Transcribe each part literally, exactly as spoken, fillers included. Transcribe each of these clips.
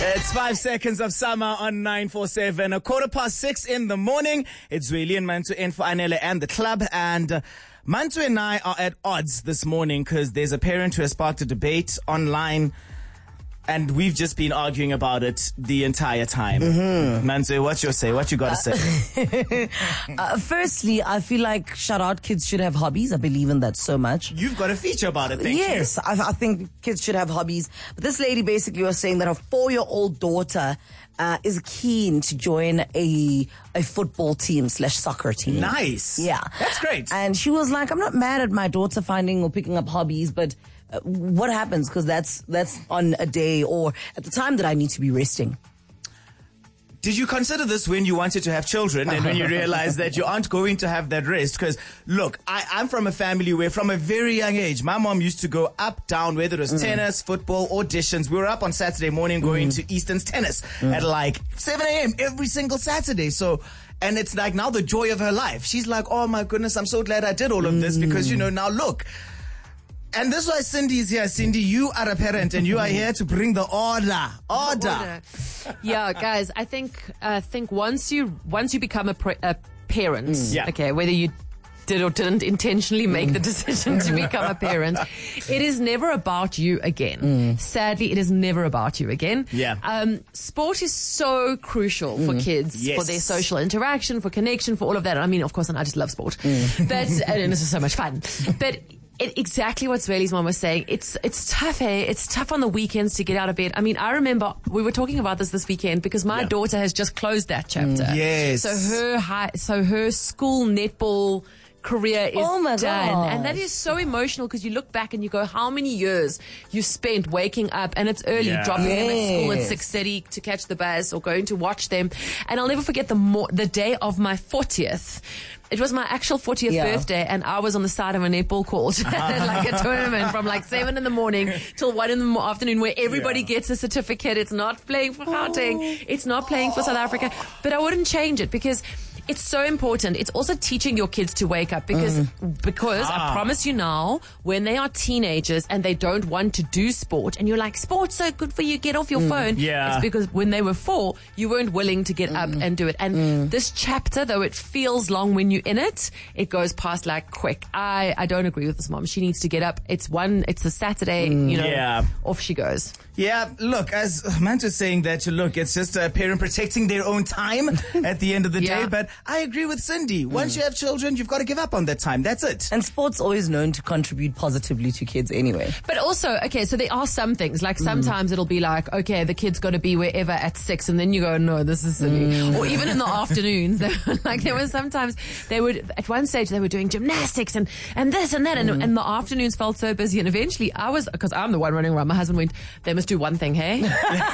It's five seconds of summer on nine four seven. A quarter past six in the morning. It's Zweli and Mantu in for Anele and the club. And uh, Mantu and I are at odds this morning because there's a parent who has sparked a debate online. And we've just been arguing about it the entire time. Mm-hmm. Mantu, what's your say? What you got to say? uh, firstly, I feel like shout out kids should have hobbies. I believe in that so much. You've got a feature about it, thank yes, you. Yes, I, I think kids should have hobbies. But this lady basically was saying that her four-year-old daughter uh, is keen to join a a football team slash soccer team. Nice. Yeah. That's great. And she was like, I'm not mad at my daughter finding or picking up hobbies, but Uh, what happens? Because that's that's on a day or at the time that I need to be resting. Did you consider this when you wanted to have children and when you realized that you aren't going to have that rest? Because, look, I, I'm from a family where from a very young age, my mom used to go up, down, whether it was mm. tennis, football, auditions. We were up on Saturday morning going mm. to Easton's tennis mm. at like seven a.m. every single Saturday. So, and it's like now the joy of her life. She's like, oh my goodness, I'm so glad I did all of this because, you know, now look. And this is why Cindy is here. Cindy, you are a parent and you are here to bring the order. Order. order. Yeah, guys, I think uh, think once you once you become a, pre- a parent, mm. yeah. okay, whether you did or didn't intentionally make the decision to become a parent, it is never about you again. Mm. Sadly, it is never about you again. Yeah. Um, sport is so crucial mm. for kids, yes. for their social interaction, for connection, for all of that. I mean, of course, and I just love sport. Mm. But and this is so much fun. But It, exactly what Zweli's mom was saying. It's it's tough, hey? It's tough on the weekends to get out of bed. I mean, I remember we were talking about this this weekend because my yeah. daughter has just closed that chapter. Mm, yes. So her high, so her school netball career is oh my done. gosh. And that is so emotional because you look back and you go, how many years you spent waking up and it's early, yeah. dropping yes. them at school at six thirty to catch the bus or going to watch them. And I'll never forget the mo- the day of my fortieth. It was my actual fortieth yeah. birthday and I was on the side of a netball court like a tournament from like seven in the morning till one in the afternoon where everybody yeah. gets a certificate. It's not playing for Gauteng. Oh. It's not playing for South Africa. But I wouldn't change it because it's so important. It's also teaching your kids to wake up because, mm. because ah. I promise you now, when they are teenagers and they don't want to do sport and you're like, sport's so good for you, get off your mm. phone. Yeah. It's because when they were four, you weren't willing to get mm. up and do it. And mm. this chapter, though it feels long when you're in it, it goes past like quick. I, I don't agree with this mom. She needs to get up. It's one, it's a Saturday, mm. you know, yeah. off she goes. Yeah, look, as Mantu's saying that, look, it's just a parent protecting their own time at the end of the yeah. day. But I agree with Cindy. Once mm. you have children, you've got to give up on that time. That's it. And sport's always known to contribute positively to kids anyway. But also, okay, so there are some things. Like sometimes mm. it'll be like, okay, the kid's got to be wherever at six. And then you go, no, this is silly. Mm. Or even in the afternoons. Like there were sometimes they would, at one stage they were doing gymnastics and, and this and that. Mm. And, and the afternoons felt so busy. And eventually I was, because I'm the one running around, my husband went, they must do one thing, hey?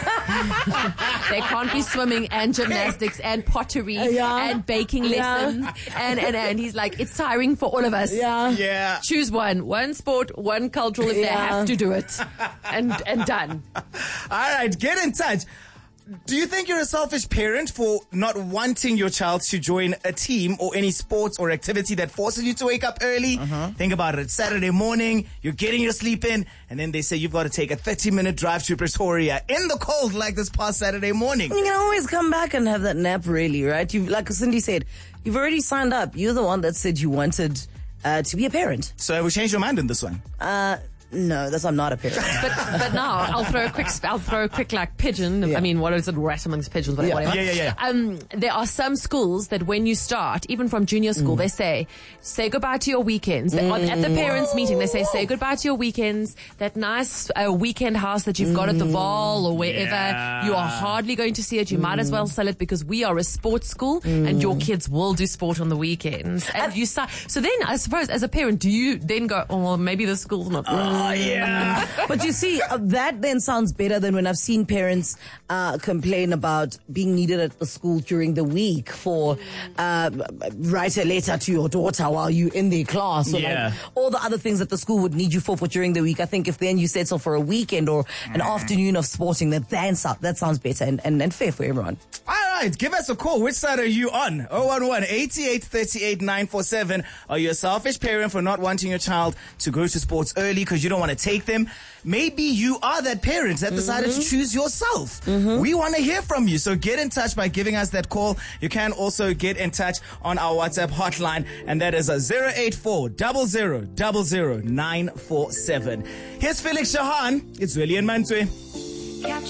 They can't be swimming and gymnastics and pottery uh, yeah. and baking lessons. Yeah. And, and, and he's like, it's tiring for all of us. Yeah. Yeah. Choose one. One sport, one cultural if yeah. they have to do it. And, and done. All right, get in touch. Do you think you're a selfish parent for not wanting your child to join a team or any sports or activity that forces you to wake up early? Uh-huh. Think about it. It's Saturday morning, you're getting your sleep in, and then they say you've got to take a thirty-minute drive to Pretoria in the cold like this past Saturday morning. You can always come back and have that nap, really, right? You, like Cindy said, you've already signed up. You're the one that said you wanted uh, to be a parent. So we changed your mind in this one? Uh... No, that's I'm not a parent. But but now I'll throw a quick I'll throw a quick like pigeon. Yeah. I mean, what is it? Rat amongst pigeons, whatever. Yeah, yeah, yeah. yeah. Um, there are some schools that when you start, even from junior school, mm. they say say goodbye to your weekends. Mm. They, at the parents' meeting, they say say goodbye to your weekends. That nice uh, weekend house that you've got mm. at the Vaal or wherever. Yeah. You are hardly going to see it. You mm. might as well sell it because we are a sports school mm. and your kids will do sport on the weekends. And you start. So then, I suppose, as a parent, do you then go, oh, well, maybe the school's not. Oh, yeah. But you see, uh, that then sounds better than when I've seen parents uh, complain about being needed at the school during the week for uh, write a letter to your daughter while you're in their class, or yeah. like all the other things that the school would need you for for during the week. I think if then you settle for a weekend or an mm. afternoon of sporting, that then that sounds better and, and, and fair for everyone. All right. right. Give us a call. Which side are you on? oh one one, eight eight three eight, nine four seven. Are you a selfish parent for not wanting your child to go to sports early because you don't want to take them? Maybe you are that parent that decided mm-hmm. to choose yourself. Mm-hmm. We want to hear from you. So get in touch by giving us that call. You can also get in touch on our WhatsApp hotline, and that is a zero eight four zero zero zero zero nine four seven. Here's Felix Shahan. It's William Manswe.